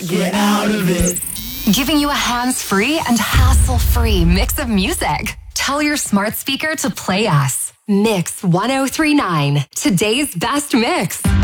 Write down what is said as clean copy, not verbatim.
Get out of it. Giving you a hands-free and hassle-free mix of music. Tell your smart speaker to play us. Mix 1039, today's best mix.